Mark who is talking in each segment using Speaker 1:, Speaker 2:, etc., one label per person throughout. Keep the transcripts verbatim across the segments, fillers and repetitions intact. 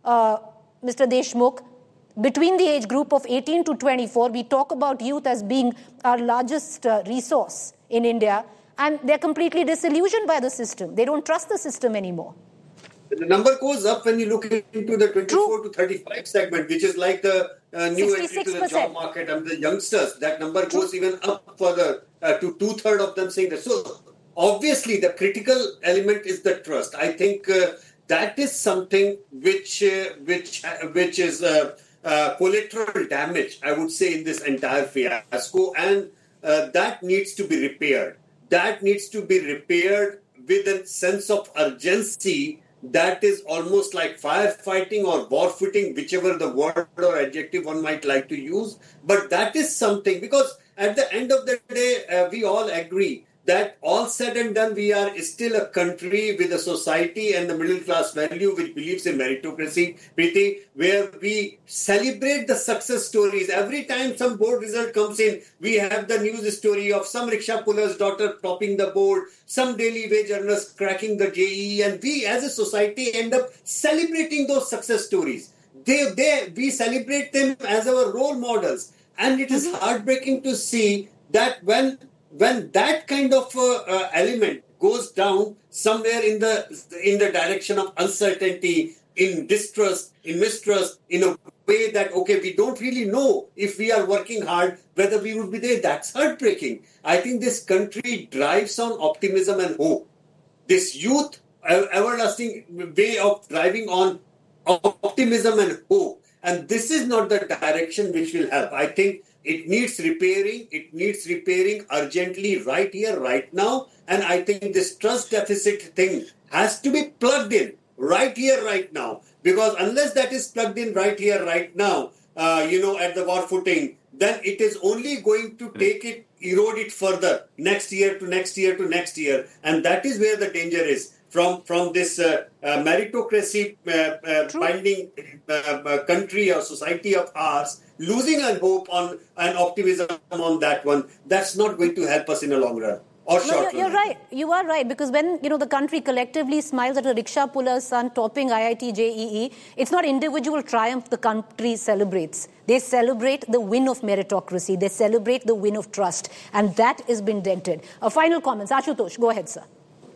Speaker 1: uh, Mister Deshmukh, between the age group of eighteen to twenty-four, we talk about youth as being our largest uh, resource in India, and they're completely disillusioned by the system. They don't trust the system anymore.
Speaker 2: The number goes up when you look into the twenty-four True. to thirty-five segment, which is like the uh, new entry to the job market and the youngsters. That number True. goes even up further uh, to two-thirds of them saying that. So obviously, the critical element is the trust. I think uh, that is something which uh, which uh, which is uh, uh, collateral damage, I would say, in this entire fiasco, and uh, that needs to be repaired. That needs to be repaired with a sense of urgency. That is almost like firefighting or warfooting, whichever the word or adjective one might like to use. But that is something, because at the end of the day, uh, we all agree that all said and done, we are still a country with a society and the middle class value which believes in meritocracy, Preeti, where we celebrate the success stories. Every time some board result comes in, we have the news story of some rickshaw puller's daughter topping the board, some daily wage earners cracking the J E E, and we as a society end up celebrating those success stories. They, they, we celebrate them as our role models. And it is heartbreaking to see that when When that kind of uh, uh, element goes down somewhere in the in the direction of uncertainty, in distrust, in mistrust, in a way that, okay, we don't really know if we are working hard, whether we would be there, that's heartbreaking. I think this country drives on optimism and hope. This youth, uh, everlasting way of driving on optimism and hope. And this is not the direction which will help. I think it needs repairing. It needs repairing urgently right here, right now. And I think this trust deficit thing has to be plugged in right here, right now. Because unless that is plugged in right here, right now, uh, you know, at the war footing, then it is only going to take it, erode it further next year to next year to next year. And that is where the danger is. From from this uh, uh, meritocracy uh, uh, binding uh, uh, country or society of ours, losing our hope on and optimism on that one, that's not going to help us in the long run or short
Speaker 1: no, you're,
Speaker 2: run.
Speaker 1: You're right. You are right, because when you know the country collectively smiles at a rickshaw puller's son topping I I T J E E, it's not individual triumph the country celebrates. They celebrate the win of meritocracy. They celebrate the win of trust, and that has been dented. A final comments, Ashutosh, go ahead, sir.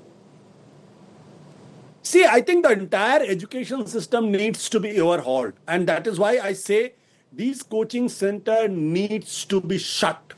Speaker 3: See, I think the entire education system needs to be overhauled. And that is why I say these coaching center needs to be shut.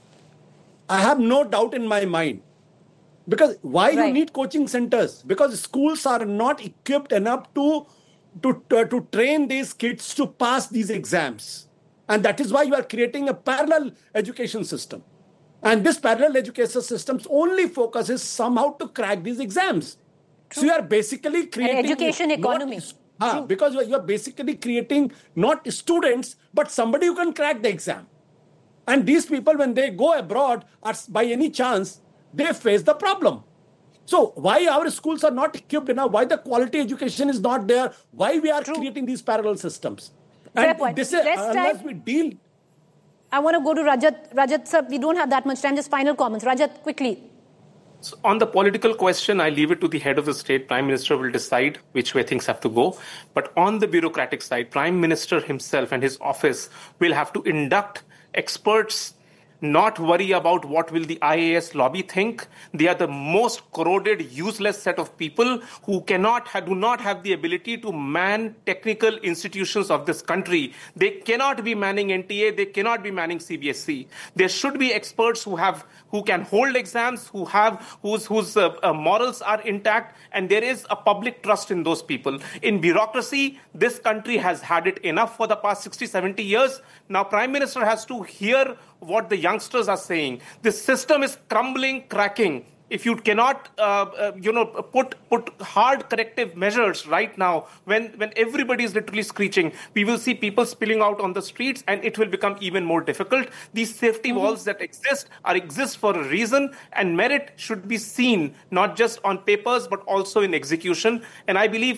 Speaker 3: I have no doubt in my mind. Because why right. you need coaching centers? Because schools are not equipped enough to, to, to, to train these kids to pass these exams. And that is why you are creating a parallel education system. And this parallel education system's only focus is somehow to crack these exams. True. So you are basically creating...
Speaker 1: An education economy.
Speaker 3: Not, uh, because you are basically creating not students, but somebody who can crack the exam. And these people, when they go abroad, are by any chance, they face the problem. So why our schools are not equipped enough, why the quality education is not there, why we are True. creating these parallel systems.
Speaker 1: Fair
Speaker 3: and
Speaker 1: point.
Speaker 3: This is, unless time. we deal...
Speaker 1: I want to go to Rajat. Rajat, sir, we don't have that much time. Just final comments. Rajat, quickly.
Speaker 4: So on the political question, I leave it to the head of the state. Prime Minister will decide which way things have to go. But on the bureaucratic side, Prime Minister himself and his office will have to induct experts, not worry about what will the I A S lobby think. They are the most corroded, useless set of people who cannot, do not have the ability to man technical institutions of this country. They cannot be manning N T A. They cannot be manning C B S E. There should be experts who have, who can hold exams, who have, whose, whose uh, uh, morals are intact, and there is a public trust in those people. In bureaucracy, this country has had it enough for the past sixty, seventy years. Now, Prime Minister has to hear what the youngsters are saying. This system is crumbling, cracking. If you cannot, uh, uh, you know, put put hard corrective measures right now, when when everybody is literally screeching, we will see people spilling out on the streets, and it will become even more difficult. These safety mm-hmm. walls that exist are exist for a reason, and merit should be seen not just on papers but also in execution. And I believe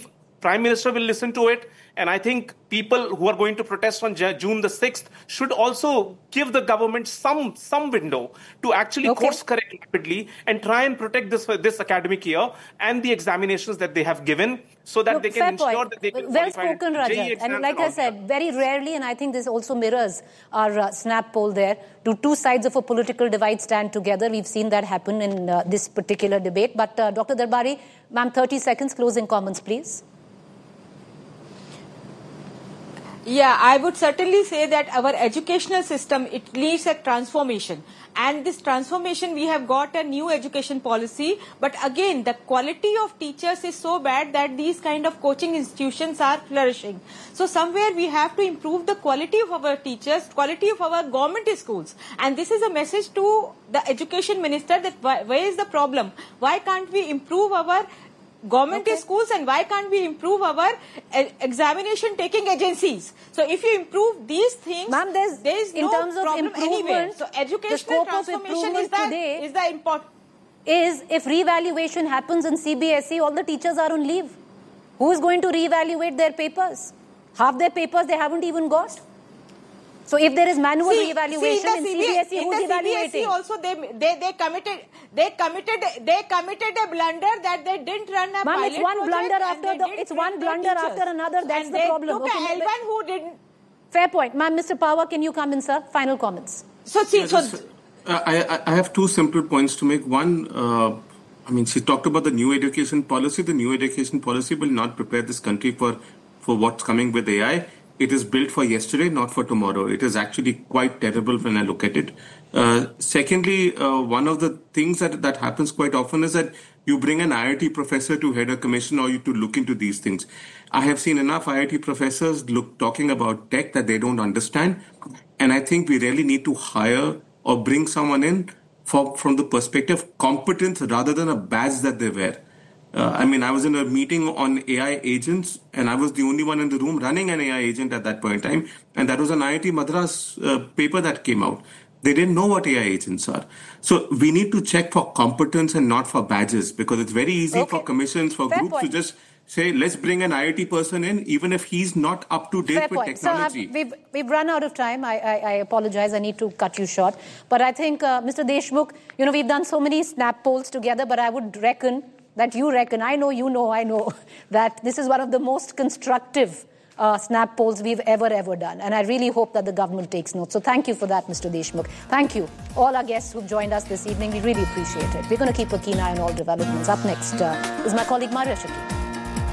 Speaker 4: Prime Minister will listen to it. And I think people who are going to protest on June the sixth should also give the government some some window to actually okay. course correct rapidly and try and protect this this academic year and the examinations that they have given, so that Look, they can ensure point. that they can
Speaker 1: well spoken, Rajat. And like I said, very rarely, and I think this also mirrors our uh, snap poll there, do two sides of a political divide stand together? We've seen that happen in uh, this particular debate. But uh, Doctor Darbari, ma'am, thirty seconds, closing comments, please.
Speaker 5: Yeah, I would certainly say that our educational system, it needs a transformation. And this transformation, we have got a new education policy. But again, the quality of teachers is so bad that these kind of coaching institutions are flourishing. So somewhere we have to improve the quality of our teachers, quality of our government schools. And this is a message to the education minister that why, where is the problem? Why can't we improve our government okay. schools, and why can't we improve our uh, examination taking agencies? So if you improve these things,
Speaker 1: ma'am, there's,
Speaker 5: there is
Speaker 1: in
Speaker 5: no
Speaker 1: terms of
Speaker 5: problem anywhere. So educational transformation is the, is the important.
Speaker 1: Is if revaluation happens in C B S E, all the teachers are on leave. Who is going to reevaluate their papers? Half their papers they haven't even got. So if there is manual see, reevaluation see in, in C B S E, who's evaluating?
Speaker 5: C B S E also they, they they committed they committed they committed a blunder that they didn't run a
Speaker 1: Ma'am,
Speaker 5: pilot
Speaker 1: it's one blunder after the it's one blunder after another. That's
Speaker 5: and
Speaker 1: the
Speaker 5: they
Speaker 1: problem.
Speaker 5: Took
Speaker 1: okay,
Speaker 5: a L one who didn't.
Speaker 1: Fair point, ma'am. Mister Pahwa, can you come in, sir? Final comments.
Speaker 5: So see,
Speaker 6: yeah,
Speaker 5: so
Speaker 6: just, uh, I I have two simple points to make. One, uh, I mean, she talked about the new education policy. The new education policy will not prepare this country for for what's coming with A I. It is built for yesterday, not for tomorrow. It is actually quite terrible when I look at it. Uh, secondly, uh, one of the things that, that happens quite often is that you bring an I I T professor to head a commission or you to look into these things. I have seen enough I I T professors look talking about tech that they don't understand. And I think we really need to hire or bring someone in for, from the perspective of competence rather than a badge that they wear. Uh, I mean, I was in a meeting on A I agents, and I was the only one in the room running an A I agent at that point in time. And that was an I I T Madras uh, paper that came out. They didn't know what A I agents are. So we need to check for competence and not for badges, because it's very easy okay. for commissions, for Fair groups point. to just say, let's bring an I I T person in, even if he's not up to date
Speaker 1: Fair
Speaker 6: with
Speaker 1: point.
Speaker 6: technology.
Speaker 1: So we've, we've run out of time. I, I, I apologize. I need to cut you short. But I think, uh, Mister Deshmukh, you know, we've done so many snap polls together, but I would reckon that you reckon, I know, you know, I know, that this is one of the most constructive uh, snap polls we've ever, ever done. And I really hope that the government takes note. So thank you for that, Mister Deshmukh. Thank you, all our guests who've joined us this evening. We really appreciate it. We're going to keep a keen eye on all developments. Up next uh, is my colleague Maria Shakir.